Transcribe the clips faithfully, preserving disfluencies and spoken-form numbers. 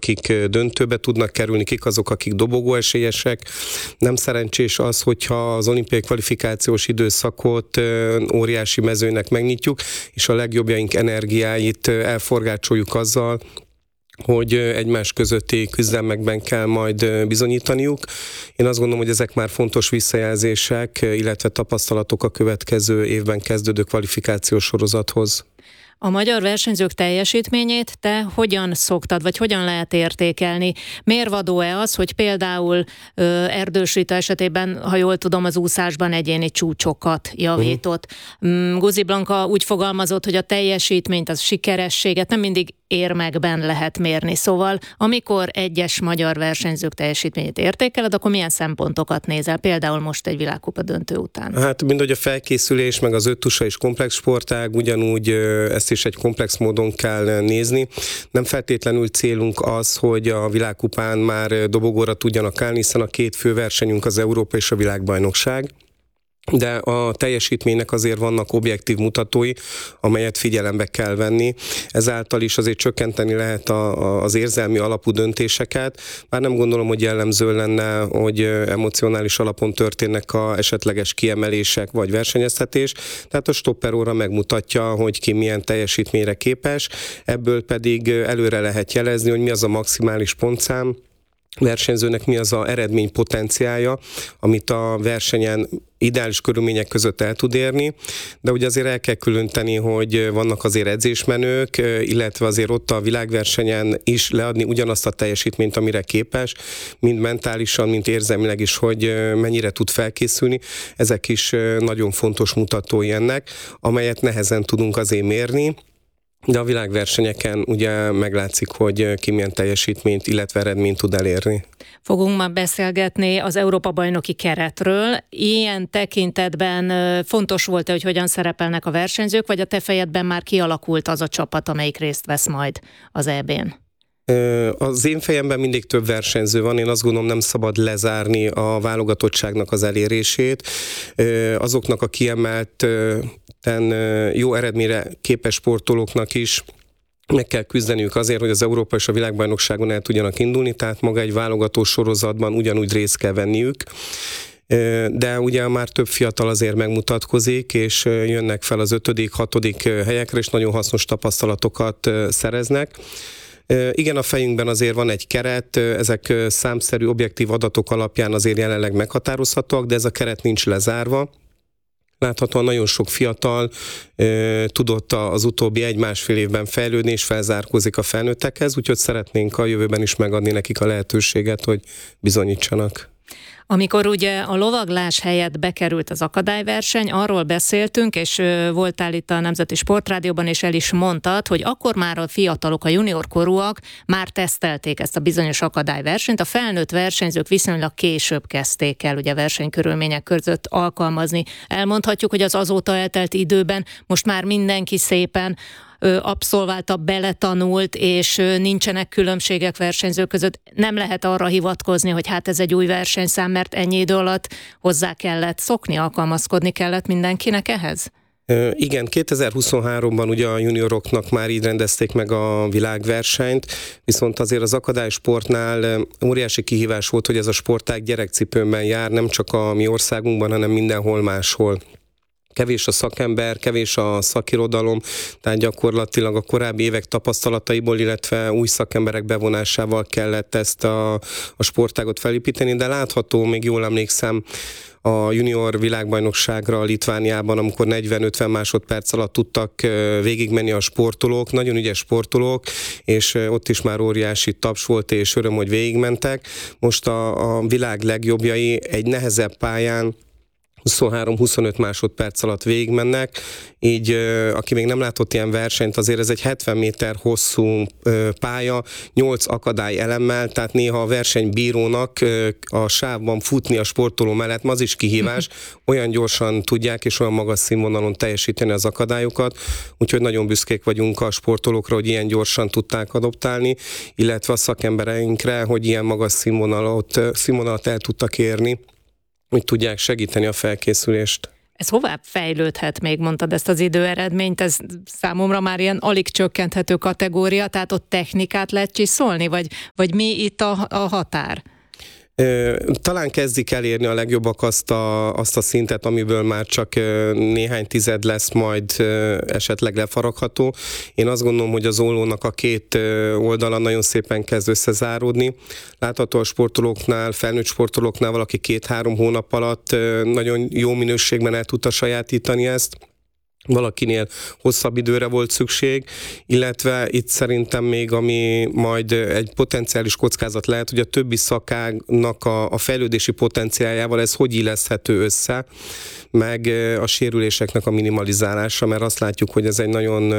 akik döntőbe tudnak kerülni, kik azok, akik dobogó esélyesek. Nem szerencsés az, hogyha az olimpiai kvalifikációs időszakot óriási mezőnek megnyitjuk, és a legjobbjaink energiáit elforgácsoljuk azzal, hogy egymás közötti küzdelmekben kell majd bizonyítaniuk. Én azt gondolom, hogy ezek már fontos visszajelzések, illetve tapasztalatok a következő évben kezdődő kvalifikációs sorozathoz. A magyar versenyzők teljesítményét te hogyan szoktad, vagy hogyan lehet értékelni? Mérvadó-e az, hogy például ö, Erdős Rita esetében, ha jól tudom, az úszásban egyéni csúcsokat javított. Uh-huh. Guzi Blanka úgy fogalmazott, hogy a teljesítményt, az sikerességet nem mindig érmekben lehet mérni. Szóval, amikor egyes magyar versenyzők teljesítményét értékeled, akkor milyen szempontokat nézel? Például most egy világkupa döntő után. Hát mindegy, a felkészülés, meg az öttusa és komplex sportág, ugyanúgy ezt is egy komplex módon kell nézni. Nem feltétlenül célunk az, hogy a világkupán már dobogóra tudjanak állni, hiszen a két fő versenyünk az Európa és a világbajnokság. De a teljesítménynek azért vannak objektív mutatói, amelyet figyelembe kell venni. Ezáltal is azért csökkenteni lehet a, a, az érzelmi alapú döntéseket. Már nem gondolom, hogy jellemző lenne, hogy emocionális alapon történnek a esetleges kiemelések vagy versenyeztetés. Tehát a stopperóra megmutatja, hogy ki milyen teljesítményre képes. Ebből pedig előre lehet jelezni, hogy mi az a maximális pontszám, versenyzőnek mi az a eredmény potenciálja, amit a versenyen ideális körülmények között el tud érni, de ugye azért el kell különíteni, hogy vannak azért edzésmenők, illetve azért ott a világversenyen is leadni ugyanazt a teljesítményt, amire képes, mind mentálisan, mind érzelmileg is, hogy mennyire tud felkészülni. Ezek is nagyon fontos mutatói ennek, amelyet nehezen tudunk azért mérni, de a világversenyeken ugye meglátszik, hogy ki milyen teljesítményt, illetve eredményt tud elérni. Fogunk ma beszélgetni az Európa-bajnoki keretről. Ilyen tekintetben fontos volt, hogy hogyan szerepelnek a versenyzők, vagy a te fejedben már kialakult az a csapat, amelyik részt vesz majd az é bén? Az én fejemben mindig több versenyző van, én azt gondolom, nem szabad lezárni a válogatottságnak az elérését. Azoknak a kiemelt jó eredményre képes sportolóknak is meg kell küzdeniük azért, hogy az Európa és a világbajnokságon el tudjanak indulni, tehát maga egy válogató sorozatban ugyanúgy részt kell venniük. De ugye már több fiatal azért megmutatkozik, és jönnek fel az ötödik, hatodik helyekre, és nagyon hasznos tapasztalatokat szereznek. Igen, a fejünkben azért van egy keret, ezek számszerű, objektív adatok alapján azért jelenleg meghatározhatóak, de ez a keret nincs lezárva. Láthatóan nagyon sok fiatal e, tudott az utóbbi egy-másfél évben fejlődni, és felzárkózik a felnőttekhez, úgyhogy szeretnénk a jövőben is megadni nekik a lehetőséget, hogy bizonyítsanak. Amikor ugye a lovaglás helyett bekerült az akadályverseny, arról beszéltünk, és voltál itt a Nemzeti Sportrádióban, és el is mondtad, hogy akkor már a fiatalok, a junior korúak már tesztelték ezt a bizonyos akadályversenyt, a felnőtt versenyzők viszonylag később kezdték el ugye versenykörülmények között alkalmazni. Elmondhatjuk, hogy az azóta eltelt időben most már mindenki szépen abszolválta, beletanult, és nincsenek különbségek versenyzők között. Nem lehet arra hivatkozni, hogy hát ez egy új versenyszám, mert ennyi idő alatt hozzá kellett szokni, alkalmazkodni kellett mindenkinek ehhez? Igen, kétezer-huszonháromban ugye a junioroknak már így rendezték meg a világversenyt, viszont azért az akadálysportnál óriási kihívás volt, hogy ez a sportág gyerekcipőben jár, nem csak a mi országunkban, hanem mindenhol máshol. Kevés a szakember, kevés a szakirodalom, tehát gyakorlatilag a korábbi évek tapasztalataiból, illetve új szakemberek bevonásával kellett ezt a, a sportágot felépíteni, de látható, még jól emlékszem, a junior világbajnokságra Litvániában, amikor negyven-ötven másodperc alatt tudtak végigmenni a sportolók, nagyon ügyes sportolók, és ott is már óriási taps volt, és öröm, hogy végigmentek. Most a, a világ legjobbjai egy nehezebb pályán huszonhárom-huszonöt másodperc alatt végigmennek, így aki még nem látott ilyen versenyt, azért ez egy hetven méter hosszú pálya, nyolc akadály elemmel, tehát néha a versenybírónak a sávban futni a sportoló mellett, az is kihívás, olyan gyorsan tudják és olyan magas színvonalon teljesíteni az akadályokat, úgyhogy nagyon büszkék vagyunk a sportolókra, hogy ilyen gyorsan tudták adoptálni, illetve a szakembereinkre, hogy ilyen magas színvonalat, színvonalat el tudtak érni, hogy tudják segíteni a felkészülést. Ez hová fejlődhet még, mondtad ezt az időeredményt, ez számomra már ilyen alig csökkenthető kategória, tehát ott technikát lehet csiszolni, vagy, vagy mi itt a, a határ? Talán kezdik elérni a legjobbak azt a, azt a szintet, amiből már csak néhány tized lesz majd esetleg lefaragható. Én azt gondolom, hogy az ollónak a két oldala nagyon szépen kezd összezáródni. Látható a sportolóknál, felnőtt sportolóknál valaki két-három hónap alatt nagyon jó minőségben el tudta sajátítani ezt. Valakinél hosszabb időre volt szükség, illetve itt szerintem még ami majd egy potenciális kockázat lehet, hogy a többi szakágnak a, a fejlődési potenciáljával ez hogy illeszthető össze, meg a sérüléseknek a minimalizálása, mert azt látjuk, hogy ez egy nagyon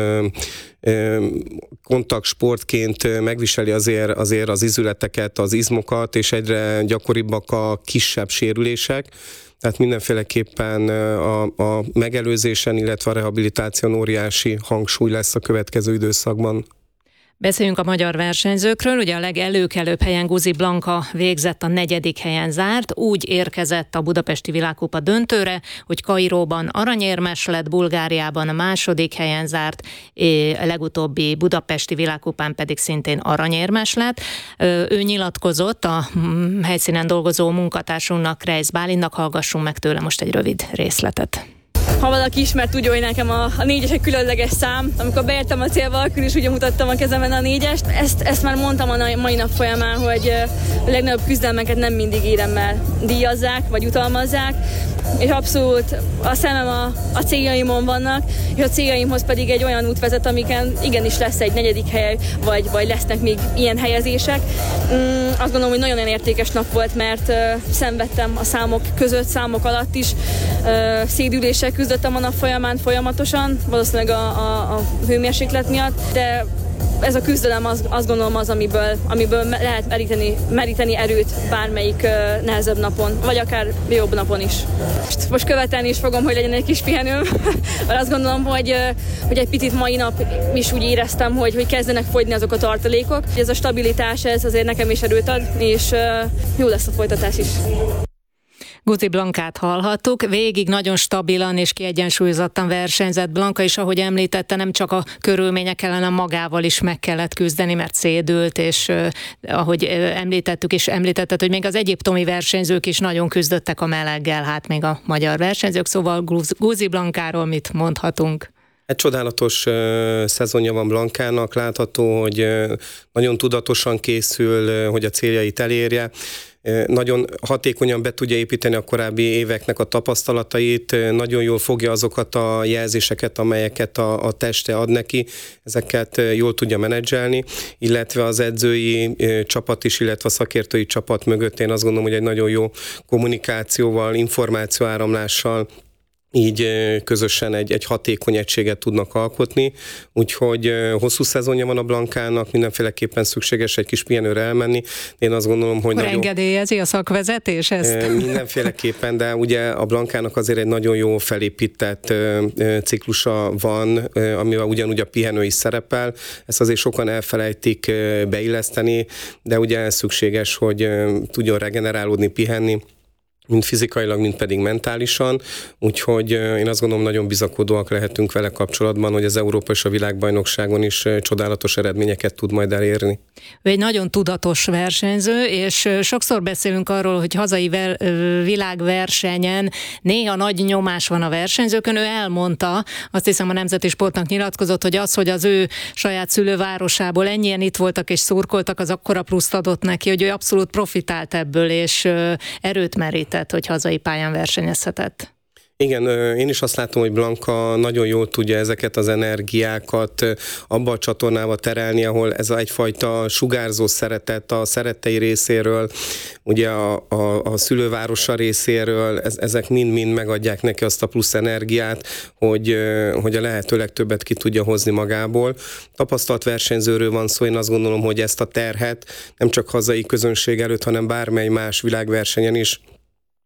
kontaktsportként megviseli azért, azért az izületeket, az izmokat, és egyre gyakoribbak a kisebb sérülések. Tehát mindenféleképpen a, a megelőzésen, illetve a rehabilitáción óriási hangsúly lesz a következő időszakban. Beszéljünk a magyar versenyzőkről. Ugye a legelőkelőbb helyen Guzi Blanka végzett, a negyedik helyen zárt. Úgy érkezett a budapesti világkupa döntőre, hogy Kairóban aranyérmes lett, Bulgáriában a második helyen zárt, a legutóbbi budapesti világkupán pedig szintén aranyérmes lett. Ő nyilatkozott a helyszínen dolgozó munkatársunknak, Reisz Bálintnak, hallgassunk meg tőle most egy rövid részletet. Ha valaki ismert, tudja, hogy nekem a, a négyes egy különleges szám. Amikor beértem a célba, akkor is ugye mutattam a kezemben a négyest. Ezt, ezt már mondtam a mai nap folyamán, hogy a legnagyobb küzdelmeket nem mindig éremmel díjazzák, vagy utalmazzák. És abszolút a szemem a, a céljaimon vannak, és a céljaimhoz pedig egy olyan út vezet, amiken igenis lesz egy negyedik hely, vagy, vagy lesznek még ilyen helyezések. Mm, azt gondolom, hogy nagyon értékes nap volt, mert uh, szenvedtem a számok között, számok alatt is. Uh, szédüléssel küzdöttem a nap folyamán folyamatosan, valószínűleg a, a, a hőmérséklet miatt, de ez a küzdelem az, azt gondolom az, amiből, amiből lehet meríteni, meríteni erőt bármelyik uh, nehezebb napon, vagy akár jobb napon is. Most, most követelni is fogom, hogy legyen egy kis pihenőm, mert azt gondolom, hogy, uh, hogy egy picit mai nap is úgy éreztem, hogy, hogy kezdenek fogyni azok a tartalékok. Ez a stabilitás, ez azért nekem is erőt ad, és uh, jó lesz a folytatás is. Guzi Blankát hallhattuk, végig nagyon stabilan és kiegyensúlyozottan versenyzett Blanka, és ahogy említette, nem csak a körülmények ellen, a magával is meg kellett küzdeni, mert szédült, és uh, ahogy említettük, és említetted, hogy még az egyiptomi versenyzők is nagyon küzdöttek a meleggel, hát még a magyar versenyzők, szóval Guzi Blankáról mit mondhatunk? Egy csodálatos uh, szezonja van Blankának, látható, hogy uh, nagyon tudatosan készül, uh, hogy a céljait elérje. Nagyon hatékonyan be tudja építeni a korábbi éveknek a tapasztalatait, nagyon jól fogja azokat a jelzéseket, amelyeket a, a teste ad neki, ezeket jól tudja menedzselni, illetve az edzői csapat is, illetve a szakértői csapat mögött én azt gondolom, hogy egy nagyon jó kommunikációval, információáramlással így közösen egy, egy hatékony egységet tudnak alkotni, úgyhogy hosszú szezonja van a Blankának, mindenféleképpen szükséges egy kis pihenőre elmenni. Én azt gondolom, hogy Akkor nagyon... engedélyezi a szakvezetés ezt? Mindenféleképpen, de ugye a Blankának azért egy nagyon jó felépített ciklusa van, amivel ugyanúgy a pihenő is szerepel. Ezt azért sokan elfelejtik beilleszteni, de ugye szükséges, hogy tudjon regenerálódni, pihenni, mind fizikailag, mind pedig mentálisan, úgyhogy én azt gondolom, nagyon bizakodóak lehetünk vele kapcsolatban, hogy az Európa és a világbajnokságon is csodálatos eredményeket tud majd elérni. Ő egy nagyon tudatos versenyző, és sokszor beszélünk arról, hogy hazai ver- világversenyen néha nagy nyomás van a versenyzőkön. Ő elmondta, azt hiszem a Nemzeti Sportnak nyilatkozott, hogy az, hogy az ő saját szülővárosából ennyien itt voltak és szurkoltak, az akkora pluszt adott neki, hogy ő abszolút profitált ebből, és erőt merít, hogy hazai pályán versenyezhetett. Igen, én is azt látom, hogy Blanka nagyon jól tudja ezeket az energiákat abba a csatornába terelni, ahol ez egyfajta sugárzó szeretet a szerettei részéről, ugye a, a, a szülővárosa részéről, ez, ezek mind-mind megadják neki azt a plusz energiát, hogy, hogy a lehető legtöbbet ki tudja hozni magából. Tapasztalt versenyzőről van szó, én azt gondolom, hogy ezt a terhet nem csak hazai közönség előtt, hanem bármely más világversenyen is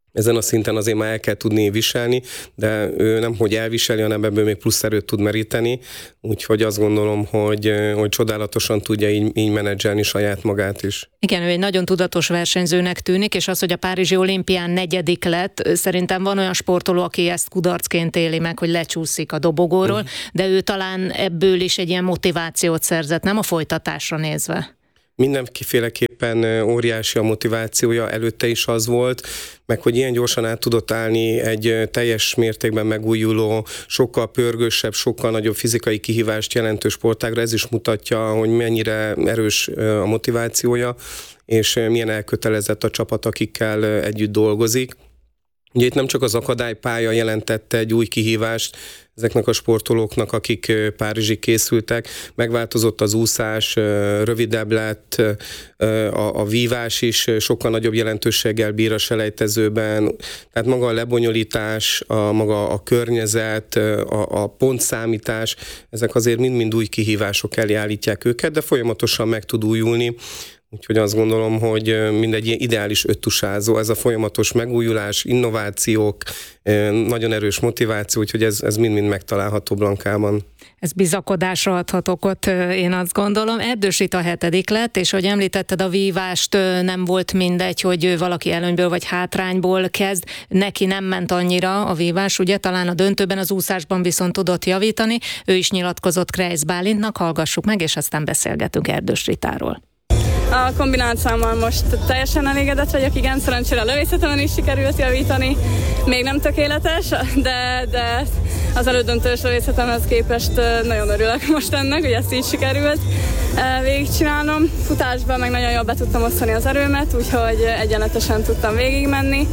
ezen a szinten azért már el kell tudni viselni, de ő nem hogy elviseli, hanem ebből még plusz erőt tud meríteni, úgyhogy azt gondolom, hogy, hogy csodálatosan tudja így, így menedzselni saját magát is. Igen, ő egy nagyon tudatos versenyzőnek tűnik, és az, hogy a párizsi olimpián negyedik lett, szerintem van olyan sportoló, aki ezt kudarcként éli meg, hogy lecsúszik a dobogóról, mm. de ő talán ebből is egy ilyen motivációt szerzett, nem a folytatásra nézve. Mindenféleképpen óriási a motivációja, előtte is az volt, meg hogy ilyen gyorsan át tudott állni egy teljes mértékben megújuló, sokkal pörgősebb, sokkal nagyobb fizikai kihívást jelentő sportágra, ez is mutatja, hogy mennyire erős a motivációja, és milyen elkötelezett a csapat, akikkel együtt dolgozik. Ugye itt nem csak az akadálypálya jelentette egy új kihívást ezeknek a sportolóknak, akik Párizsig készültek, megváltozott az úszás, rövidebb lett, a, a vívás is sokkal nagyobb jelentőséggel bír a selejtezőben, tehát maga a lebonyolítás, a, maga a környezet, a, a pontszámítás, ezek azért mind-mind új kihívások elé állítják őket, de folyamatosan meg tud újulni. Úgyhogy azt gondolom, hogy mindegy ilyen ideális öttusázó, ez a folyamatos megújulás, innovációk, nagyon erős motiváció, úgyhogy ez, ez mind-mind megtalálható Blankában. Ez bizakodásra adhat okot, én azt gondolom. Erdős Rita hetedik lett, és hogy említetted, a vívást nem volt mindegy, hogy valaki előnyből vagy hátrányból kezd. Neki nem ment annyira a vívás, ugye talán a döntőben, az úszásban viszont tudott javítani. Ő is nyilatkozott Kreisz Bálintnak, hallgassuk meg, és aztán beszélgetünk Erdős Ritáról. A kombinált számmal most teljesen elégedett vagyok, igen, szerencsére a lövészetemen is sikerült javítani. Még nem tökéletes, de, de az elődöntős lövészetemhez képest nagyon örülök most ennek, hogy ezt így sikerült végigcsinálnom. Futásban meg nagyon jól be tudtam osztani az erőmet, úgyhogy egyenletesen tudtam végigmenni.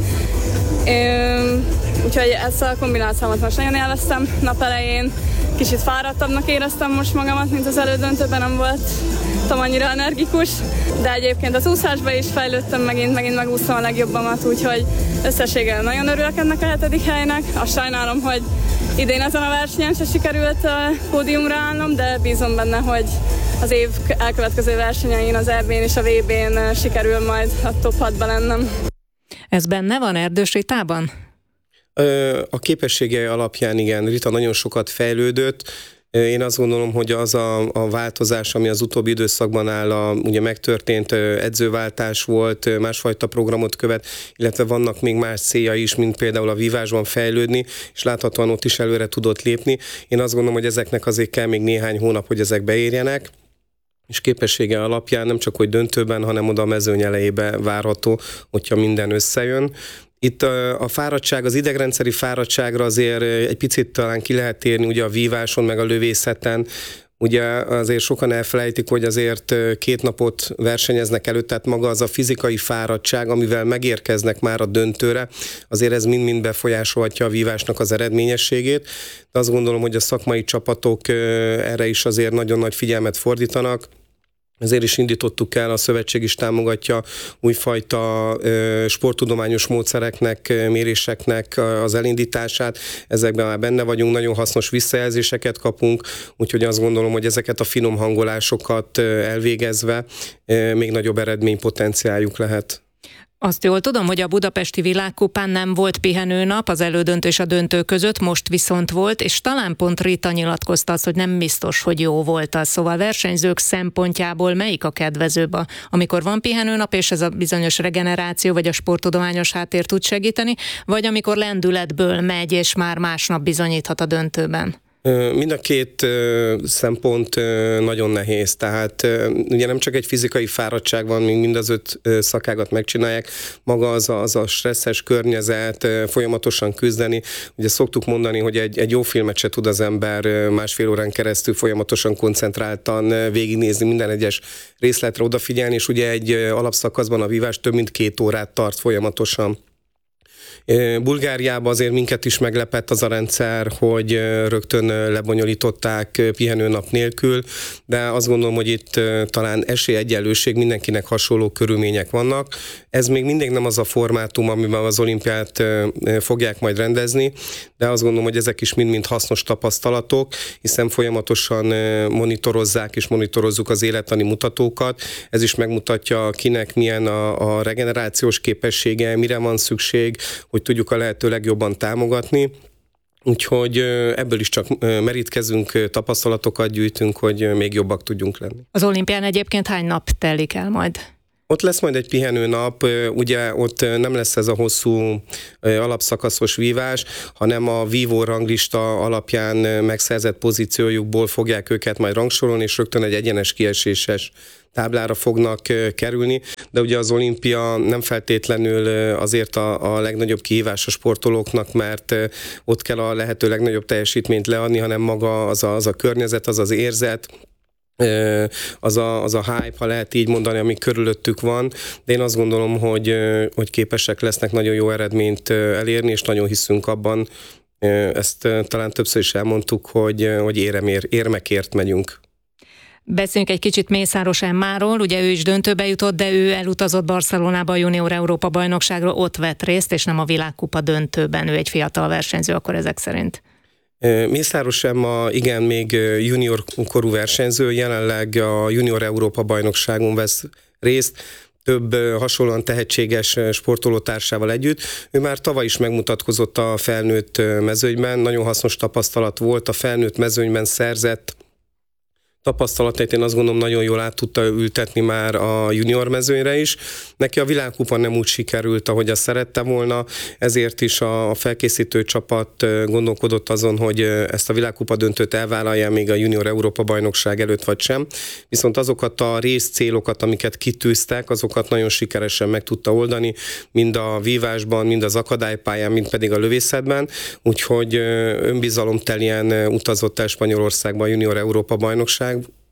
Úgyhogy ezt a kombinált számot most nagyon élveztem nap elején. Kicsit fáradtabbnak éreztem most magamat, mint az elődöntőben, nem voltam annyira energikus, de egyébként az úszásban is fejlődtem, megint, megint megúsztam a legjobbamat, úgyhogy összességgel nagyon örülök ennek a hetedik helynek. Azt sajnálom, hogy idén ezen a versenyen se sikerült a pódiumra állnom, de bízom benne, hogy az év elkövetkező versenyein, az é bén és a vé bén sikerül majd a top hatba lennem. Ez benne van Erdős Ritában? A képességei alapján igen, Rita nagyon sokat fejlődött. Én azt gondolom, hogy az a, a változás, ami az utóbbi időszakban áll, a, ugye megtörtént edzőváltás volt, másfajta programot követ, illetve vannak még más célja is, mint például a vívásban fejlődni, és láthatóan ott is előre tudott lépni. Én azt gondolom, hogy ezeknek azért kell még néhány hónap, hogy ezek beérjenek, és képessége alapján nem csak hogy döntőben, hanem oda a mezőny elejébe várható, hogyha minden összejön. Itt a, a fáradtság, az idegrendszeri fáradtságra azért egy picit talán ki lehet térni ugye a víváson, meg a lövészeten. Ugye azért sokan elfelejtik, hogy azért két napot versenyeznek előtt, tehát maga az a fizikai fáradtság, amivel megérkeznek már a döntőre, azért ez mind-mind befolyásolhatja a vívásnak az eredményességét. De azt gondolom, hogy a szakmai csapatok erre is azért nagyon nagy figyelmet fordítanak. Ezért is indítottuk el, a szövetség is támogatja újfajta sporttudományos módszereknek, méréseknek az elindítását. Ezekben már benne vagyunk, nagyon hasznos visszajelzéseket kapunk, úgyhogy azt gondolom, hogy ezeket a finom hangolásokat elvégezve még nagyobb eredménypotenciáljuk lehet. Azt jól tudom, hogy a budapesti világkupán nem volt pihenőnap az elődöntő és a döntő között, most viszont volt, és talán pont Rita nyilatkozta azt, hogy nem biztos, hogy jó volt az. Szóval versenyzők szempontjából melyik a kedvezőbb, amikor van pihenőnap, és ez a bizonyos regeneráció vagy a sporttudományos háttér tud segíteni, vagy amikor lendületből megy, és már másnap bizonyíthat a döntőben? Mind a két szempont nagyon nehéz, tehát ugye nem csak egy fizikai fáradtság van, míg mind az öt szakágat megcsinálják, maga az a, az a stresszes környezet, folyamatosan küzdeni. Ugye szoktuk mondani, hogy egy, egy jó filmet se tud az ember másfél órán keresztül folyamatosan koncentráltan végignézni, minden egyes részletre odafigyelni, és ugye egy alapszakaszban a vívás több mint két órát tart folyamatosan. Bulgáriában azért minket is meglepett az a rendszer, hogy rögtön lebonyolították pihenőnap nélkül, de azt gondolom, hogy itt talán esélyegyenlőség, mindenkinek hasonló körülmények vannak. Ez még mindig nem az a formátum, amiben az olimpiát fogják majd rendezni, de azt gondolom, hogy ezek is mind-mind hasznos tapasztalatok, hiszen folyamatosan monitorozzák és monitorozzuk az élettani mutatókat. Ez is megmutatja, kinek milyen a, a regenerációs képessége, mire van szükség, hogy tudjuk a lehető legjobban támogatni. Úgyhogy ebből is csak merítkezünk, tapasztalatokat gyűjtünk, hogy még jobbak tudjunk lenni. Az olimpián egyébként hány nap telik el majd? Ott lesz majd egy pihenőnap, ugye ott nem lesz ez a hosszú alapszakaszos vívás, hanem a vívó ranglista alapján megszerzett pozíciójukból fogják őket majd rangsorolni, és rögtön egy egyenes kieséses táblára fognak kerülni, de ugye az olimpia nem feltétlenül azért a, a legnagyobb kihívás a sportolóknak, mert ott kell a lehető legnagyobb teljesítményt leadni, hanem maga az a, az a környezet, az az érzet, az a, az a hype, ha lehet így mondani, ami körülöttük van, de én azt gondolom, hogy, hogy képesek lesznek nagyon jó eredményt elérni, és nagyon hiszünk abban, ezt talán többször is elmondtuk, hogy, hogy éremér, érmekért megyünk. Beszéljünk egy kicsit Mészáros Emmáról, ugye ő is döntőbe jutott, de ő elutazott Barcelonába a Junior Európa bajnokságra, ott vett részt, és nem a világkupa döntőben, ő egy fiatal versenyző akkor ezek szerint. Mészáros Emma igen, még junior korú versenyző, jelenleg a Junior Európa bajnokságon vesz részt, több hasonlóan tehetséges sportolótársával együtt. Ő már tavaly is megmutatkozott a felnőtt mezőnyben, nagyon hasznos tapasztalat volt, a felnőtt mezőnyben szerzett tapasztalatait én azt gondolom nagyon jól át tudta ültetni már a junior mezőnyre is. Neki a világkupa nem úgy sikerült, ahogy azt szerette volna, ezért is a felkészítő csapat gondolkodott azon, hogy ezt a világkupa döntőt elvállalja még a Junior Európa bajnokság előtt vagy sem. Viszont azokat a részcélokat, amiket kitűztek, azokat nagyon sikeresen meg tudta oldani, mind a vívásban, mind az akadálypályán, mind pedig a lövészetben. Úgyhogy önbizalomteljen utazott el Spanyolországba a Junior Európa bajnokság,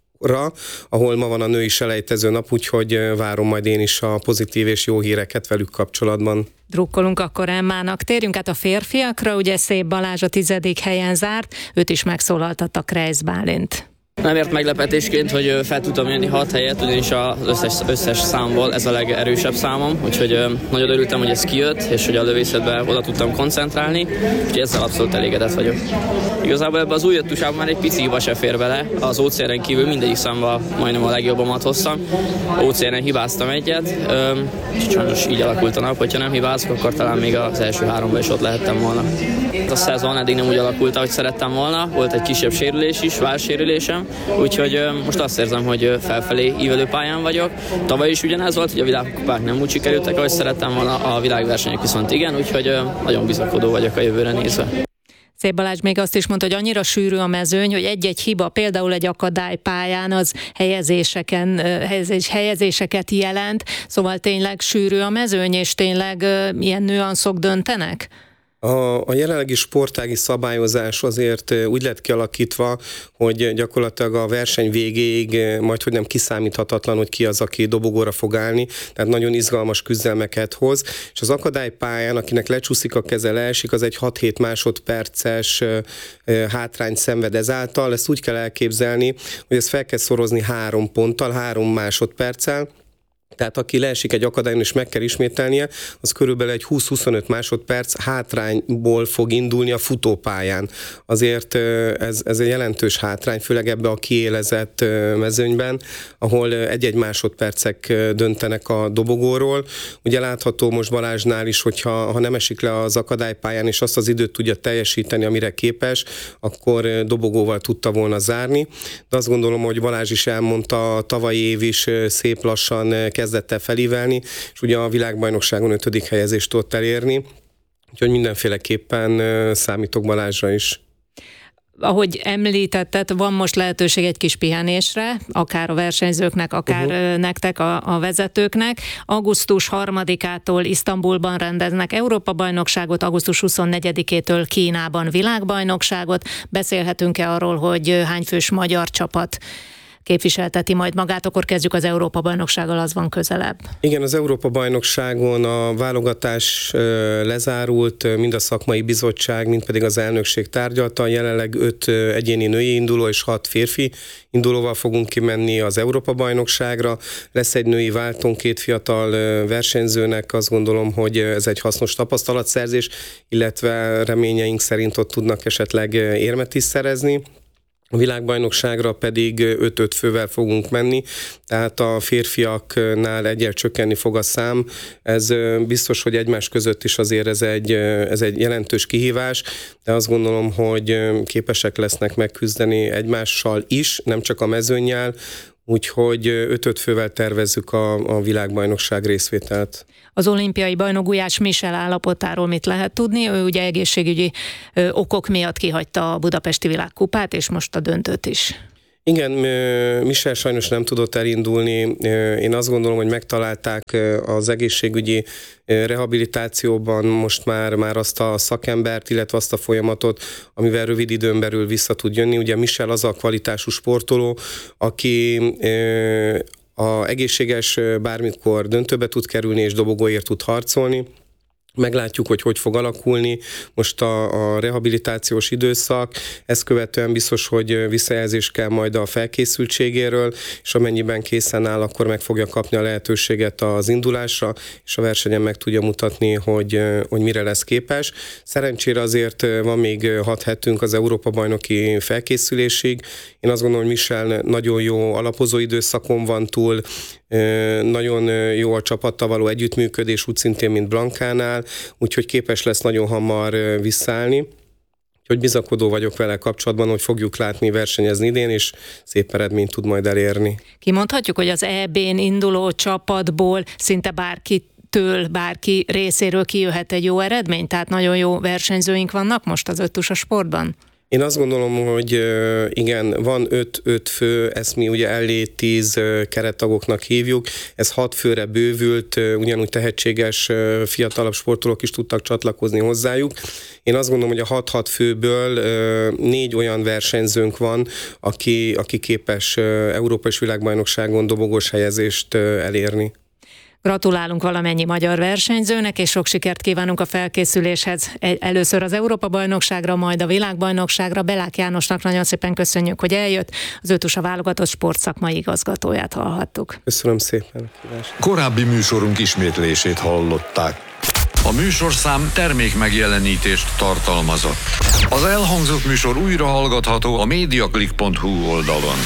ahol ma van a női selejtező nap, úgyhogy várom majd én is a pozitív és jó híreket velük kapcsolatban. Drukkolunk akkor Emmának. Térjünk át a férfiakra, ugye Szép Balázs a tizedik helyen zárt, őt is megszólaltatta Kreisz Bálint. Nem ért meglepetésként, hogy fel tudtam jönni hat helyet, ugyanis az összes, összes számból ez a legerősebb számom, úgyhogy nagyon örültem, hogy ez kijött, és hogy a lövészetben oda tudtam koncentrálni, úgyhogy ezzel abszolút elégedett vagyok. Igazából ebbe az új öttusában már egy pici hiba se fér bele, az ó cé er-en kívül mindegyik számban majdnem a legjobbamat hoztam. ó cé er-en hibáztam egyet, és sajnos így alakult a nap, hogyha nem hibázok, akkor talán még az első háromban is ott lehettem volna. A szezon eddig nem úgy alakult, ahogy szerettem volna, volt egy kisebb sérülés is, válsérülésem, úgyhogy most azt érzem, hogy felfelé ívelő pályán vagyok. Tavaly is ugyanez volt, hogy a világkupák nem úgy sikerültek, ahogy szerettem volna, a világversenyek viszont igen, úgyhogy nagyon bizakodó vagyok a jövőre nézve. Szép Balázs még azt is mondta, hogy annyira sűrű a mezőny, hogy egy-egy hiba, például egy akadálypályán az helyezéseken, helyezés, helyezéseket jelent, szóval tényleg sűrű a mezőny, és tényleg ilyen nüanszok döntenek? A, a jelenlegi sportági szabályozás azért úgy lett kialakítva, hogy gyakorlatilag a verseny végéig majdhogy nem kiszámíthatatlan, hogy ki az, aki dobogóra fog állni, tehát nagyon izgalmas küzdelmeket hoz, és az akadálypályán, akinek lecsúszik a keze, leesik, az egy hat-hét másodperces hátrányt szenved ezáltal. Ezt úgy kell elképzelni, hogy ezt fel kell szorozni három ponttal, három másodperccel. Tehát aki leesik egy akadályon és meg kell ismételnie, az körülbelül egy húsz-huszonöt másodperc hátrányból fog indulni a futópályán. Azért ez, ez egy jelentős hátrány, főleg ebbe a kiélezett mezőnyben, ahol egy-egy másodpercek döntenek a dobogóról. Ugye látható most Balázsnál is, hogyha ha nem esik le az akadálypályán, és azt az időt tudja teljesíteni, amire képes, akkor dobogóval tudta volna zárni. De azt gondolom, hogy Balázs is elmondta, a tavalyi év is szép lassan kezdett el felívelni, és ugye a világbajnokságon ötödik helyezést tudott elérni, úgyhogy mindenféleképpen számítok Balázsra is. Ahogy említetted, van most lehetőség egy kis pihenésre, akár a versenyzőknek, akár uh-huh. nektek, a, a vezetőknek. augusztus harmadikától Isztambulban rendeznek Európa-bajnokságot, augusztus huszonnegyedikétől Kínában világbajnokságot. Beszélhetünk-e arról, hogy hány fős magyar csapat képviselteti majd magát, akkor kezdjük az Európa-bajnoksággal, az van közelebb. Igen, az Európa-bajnokságon a válogatás lezárult, mind a szakmai bizottság, mind pedig az elnökség tárgyalta. Jelenleg öt egyéni női induló és hat férfi indulóval fogunk kimenni az Európa-bajnokságra. Lesz egy női váltón, két fiatal versenyzőnek, azt gondolom, hogy ez egy hasznos tapasztalatszerzés, illetve reményeink szerint ott tudnak esetleg érmet is szerezni. A világbajnokságra pedig öt-öt fővel fogunk menni, tehát a férfiaknál egyel csökkenni fog a szám. Ez biztos, hogy egymás között is azért ez egy, ez egy jelentős kihívás, de azt gondolom, hogy képesek lesznek megküzdeni egymással is, nem csak a mezőnnyel, úgyhogy öt-öt fővel tervezzük a, a világbajnokság részvételt. Az olimpiai bajnok Gulyás Michel állapotáról mit lehet tudni? Ő ugye egészségügyi ö, okok miatt kihagyta a budapesti világkupát, és most a döntőt is. Igen, Michel sajnos nem tudott elindulni. Én azt gondolom, hogy megtalálták az egészségügyi rehabilitációban most már, már azt a szakembert, illetve azt a folyamatot, amivel rövid időn belül vissza tud jönni. Ugye Michel az a kvalitású sportoló, aki a egészséges bármikor döntőbe tud kerülni és dobogóért tud harcolni. Meglátjuk, hogy hogy fog alakulni most a, a rehabilitációs időszak, ezt követően biztos, hogy visszajelzés kell majd a felkészültségéről, és amennyiben készen áll, akkor meg fogja kapni a lehetőséget az indulásra, és a versenyen meg tudja mutatni, hogy, hogy mire lesz képes. Szerencsére azért van még hat hetünk az Európa-bajnoki felkészülésig. Én azt gondolom, hogy Michel nagyon jó alapozó időszakon van túl, nagyon jó a csapattal való együttműködés, úgy szintén, mint Blancánál, úgyhogy képes lesz nagyon hamar visszaállni. Úgyhogy bizakodó vagyok vele kapcsolatban, hogy fogjuk látni versenyezni idén, és szép eredményt tud majd elérni. Kimondhatjuk, hogy az é bén induló csapatból szinte bárki től bárki részéről kijöhet egy jó eredmény? Tehát nagyon jó versenyzőink vannak most az öttusa sportban? Én azt gondolom, hogy igen, van öt fő, ezt mi ugye elé tíz kerettagoknak hívjuk, ez hat főre bővült, ugyanúgy tehetséges fiatalabb sportolók is tudtak csatlakozni hozzájuk. Én azt gondolom, hogy a hat-hat főből négy olyan versenyzőnk van, aki, aki képes Európa és világbajnokságon dobogós helyezést elérni. Gratulálunk valamennyi magyar versenyzőnek, és sok sikert kívánunk a felkészüléshez. Először az Európa-bajnokságra, majd a világbajnokságra. Belák Jánosnak nagyon szépen köszönjük, hogy eljött. Az öttusa válogatott sportszakmai igazgatóját hallhattuk. Köszönöm szépen. Korábbi műsorunk ismétlését hallották. A műsorszám termék megjelenítést tartalmazott. Az elhangzott műsor újra hallgatható a mediaclick pont hu oldalon.